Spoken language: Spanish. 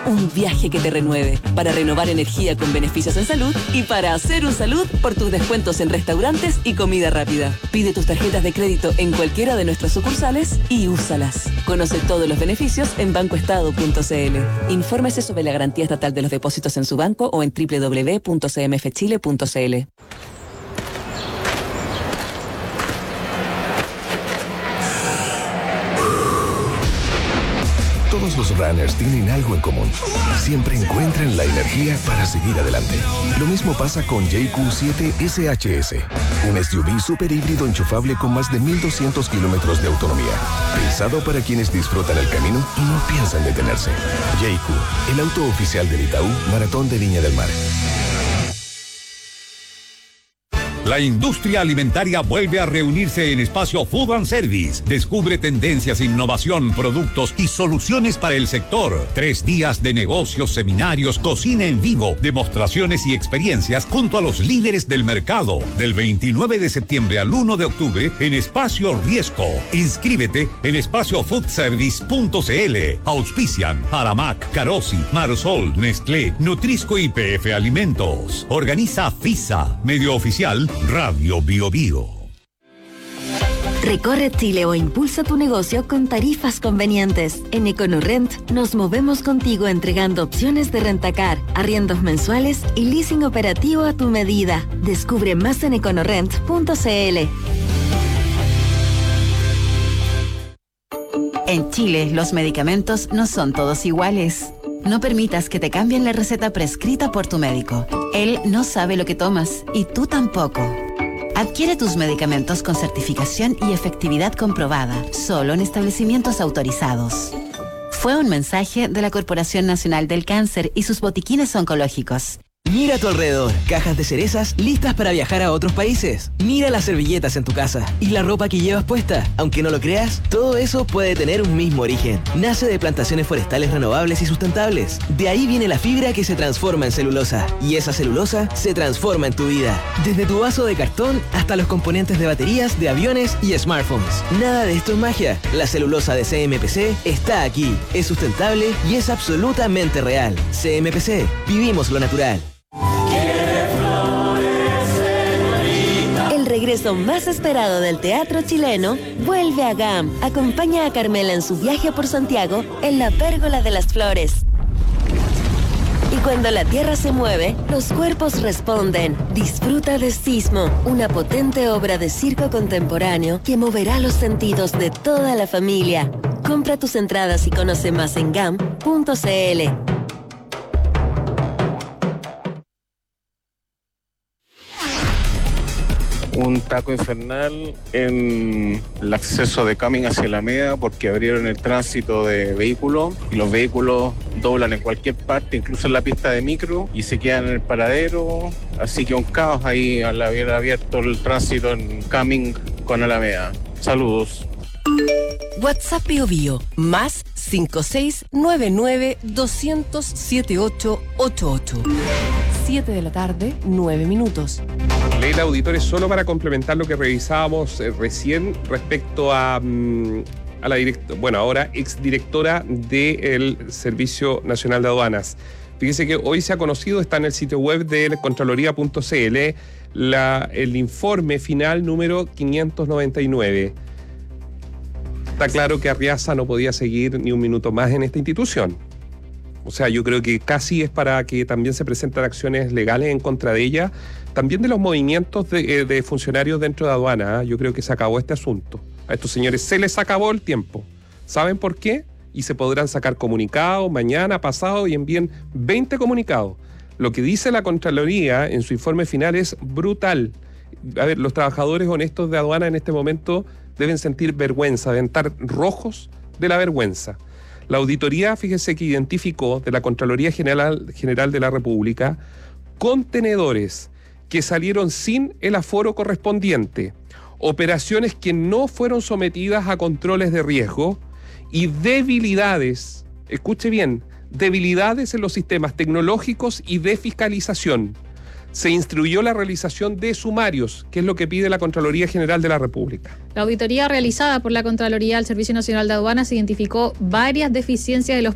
un viaje que te renueve, para renovar energía con beneficios en salud y para hacer un salud por tus descuentos en restaurantes y comida rápida. Pide tus tarjetas de crédito en cualquiera de nuestras sucursales y úsalas. Conoce todos los beneficios en bancoestado.cl. Infórmese sobre la garantía estatal de los depósitos en su banco o en www.cmfchile.cl. Todos los runners tienen algo en común. Siempre encuentran la energía para seguir adelante. Lo mismo pasa con JQ7 SHS, un SUV super híbrido enchufable con más de 1,200 kilómetros de autonomía. Pensado para quienes disfrutan el camino y no piensan detenerse. JQ, el auto oficial del Itaú Maratón de Viña del Mar. La industria alimentaria vuelve a reunirse en Espacio Food and Service. Descubre tendencias, innovación, productos y soluciones para el sector. 3 días de negocios, seminarios, cocina en vivo, demostraciones y experiencias junto a los líderes del mercado. Del 29 de septiembre al 1 de octubre en Espacio Riesco. Inscríbete en espaciofoodservice.cl. Auspician Aramac, Carosi, Marsol, Nestlé, Nutrisco y PF Alimentos. Organiza FISA, medio oficial Radio Bio Bio. Recorre Chile o impulsa tu negocio con tarifas convenientes. En EconoRent nos movemos contigo entregando opciones de rentacar, arriendos mensuales y leasing operativo a tu medida. Descubre más en econorent.cl. En Chile, los medicamentos no son todos iguales. No permitas que te cambien la receta prescrita por tu médico. Él no sabe lo que tomas y tú tampoco. Adquiere tus medicamentos con certificación y efectividad comprobada, solo en establecimientos autorizados. Fue un mensaje de la Corporación Nacional del Cáncer y sus botiquines oncológicos. Mira a tu alrededor, cajas de cerezas listas para viajar a otros países. Mira las servilletas en tu casa y la ropa que llevas puesta. Aunque no lo creas, todo eso puede tener un mismo origen. Nace de plantaciones forestales renovables y sustentables. De ahí viene la fibra que se transforma en celulosa. Y esa celulosa se transforma en tu vida. Desde tu vaso de cartón hasta los componentes de baterías de aviones y smartphones. Nada de esto es magia. La celulosa de CMPC está aquí. Es sustentable y es absolutamente real. CMPC, vivimos lo natural. El regreso más esperado del teatro chileno vuelve a GAM. Acompaña a Carmela en su viaje por Santiago en la Pérgola de las Flores. Y cuando la tierra se mueve, los cuerpos responden. Disfruta de Sismo, una potente obra de circo contemporáneo que moverá los sentidos de toda la familia. Compra tus entradas y conoce más en gam.cl. Un taco infernal en el acceso de Cumming hacia Alameda porque abrieron el tránsito de vehículos y los vehículos doblan en cualquier parte, incluso en la pista de micro, y se quedan en el paradero, así que un caos ahí al haber abierto el tránsito en Cumming con Alameda. Saludos. WhatsApp Bio Bio, más 5699-200-7888. 7 de la tarde, 9 minutos. Leila, auditores, solo para complementar lo que revisábamos recién respecto a la ahora exdirectora del Servicio Nacional de Aduanas. Fíjese que hoy se ha conocido, está en el sitio web de contraloría.cl, el informe final número 599. Está claro que Arriaza no podía seguir ni un minuto más en esta institución. O sea, yo creo que casi es para que también se presenten acciones legales en contra de ella, también de los movimientos de funcionarios dentro de aduana. Yo creo que se acabó este asunto. A estos señores se les acabó el tiempo. ¿Saben por qué? Y se podrán sacar comunicados mañana, pasado, y envíen 20 comunicados. Lo que dice la Contraloría en su informe final es brutal. A ver, los trabajadores honestos de aduana en este momento deben sentir vergüenza, deben estar rojos de la vergüenza. La auditoría, fíjese que identificó de la Contraloría General de la República contenedores que salieron sin el aforo correspondiente, operaciones que no fueron sometidas a controles de riesgo y debilidades, escuche bien, debilidades en los sistemas tecnológicos y de fiscalización. Se instruyó la realización de sumarios, que es lo que pide la Contraloría General de la República. La auditoría realizada por la Contraloría del Servicio Nacional de Aduanas identificó varias deficiencias de los